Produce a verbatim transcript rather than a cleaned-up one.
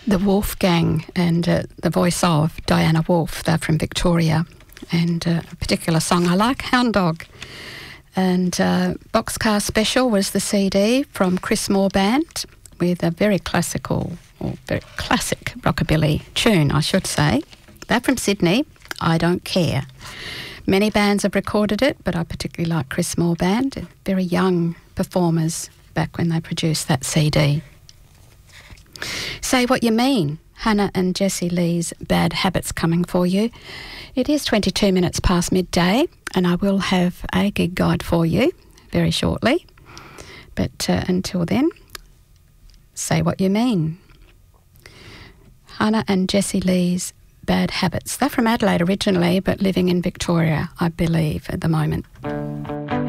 the Wolf Gang, and uh, the voice of Diana Wolf. They're from Victoria, and uh, a particular song I like, Hound Dog. And uh, Boxcar Special was the C D from Chris Moore Band, with a very classical, or very classic rockabilly tune, I should say. They're from Sydney, I Don't Care. Many bands have recorded it, but I particularly like Chris Moore Band, very young performers back when they produced that C D. Say What You Mean, Hannah and Jessie Lee's Bad Habits coming for you. It is twenty-two minutes past midday, and I will have a gig guide for you very shortly. But uh, until then, Say What You Mean. Hannah and Jessie Lee's Bad Habits. They're from Adelaide originally, but living in Victoria, I believe, at the moment.